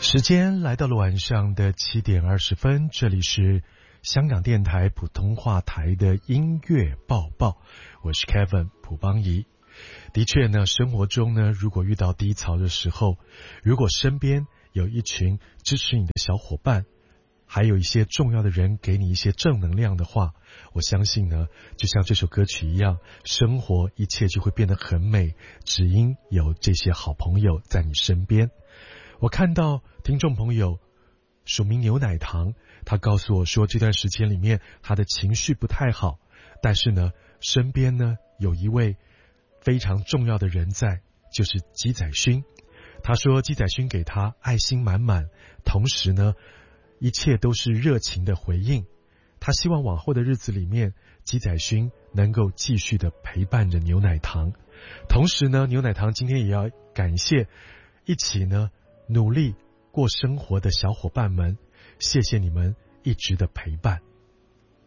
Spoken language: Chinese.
时间来到了晚上的7:20，这里是香港电台普通话台的音乐报报，我是 Kevin 蒲邦仪。的确呢，生活中呢，如果遇到低潮的时候，如果身边有一群支持你的小伙伴，还有一些重要的人给你一些正能量的话，我相信呢，就像这首歌曲一样，生活一切就会变得很美，只因有这些好朋友在你身边。我看到听众朋友署名牛奶糖，他告诉我说这段时间里面他的情绪不太好，但是呢身边呢有一位非常重要的人在，就是鸡仔勋。他说鸡仔勋给他爱心满满，同时呢一切都是热情的回应。他希望往后的日子里面，鸡仔勋能够继续的陪伴着牛奶糖。同时呢，牛奶糖今天也要感谢一起呢努力过生活的小伙伴们，谢谢你们一直的陪伴。